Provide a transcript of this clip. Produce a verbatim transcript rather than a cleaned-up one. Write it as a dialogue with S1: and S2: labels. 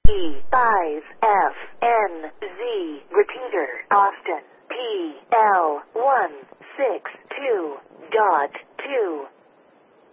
S1: E five F N Z. Repeater, Austin. P L one six two dot two.